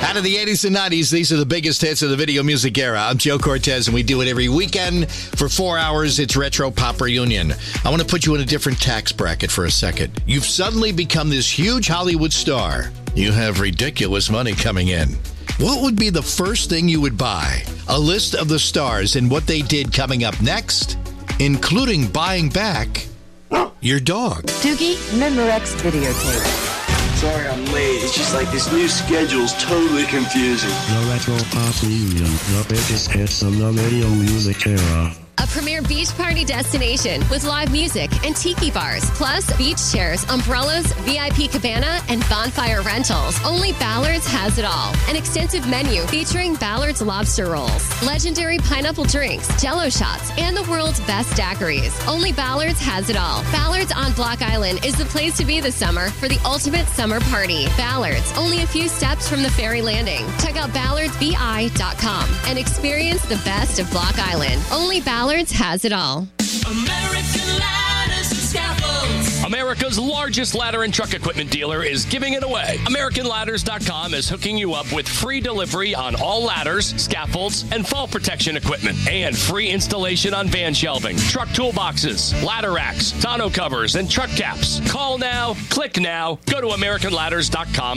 Out of the 80s and 90s, these are the biggest hits of the video music era. I'm Joe Cortez, and we do it every weekend for 4 hours. It's Retro Pop Reunion. I want to put you in a different tax bracket for a second. You've suddenly become this huge Hollywood star. You have ridiculous money coming in. What would be the first thing you would buy? A list of the stars and what they did coming up next, including buying back your dog. Doogie, Memorex videotape. Sorry I'm late. It's just like this new schedule's totally confusing. The Retro Pop Reunion, the biggest hits of the video music era. A premier beach party destination with live music and tiki bars, plus beach chairs, umbrellas, VIP cabana, and bonfire rentals. Only Ballard's has it all. An extensive menu featuring Ballard's lobster rolls, legendary pineapple drinks, Jell-O shots, and the world's best daiquiris. Only Ballard's has it all. Ballard's on Block Island is the place to be this summer for the ultimate summer party. Ballard's, only a few steps from the ferry landing. Check out ballardsbi.com and experience the best of Block Island. Only Ballard's has it all. American Ladders and Scaffolds. America's largest ladder and truck equipment dealer is giving it away. AmericanLadders.com is hooking you up with free delivery on all ladders, scaffolds, and fall protection equipment, and free installation on van shelving, truck toolboxes, ladder racks, tonneau covers, and truck caps. Call now, click now, go to AmericanLadders.com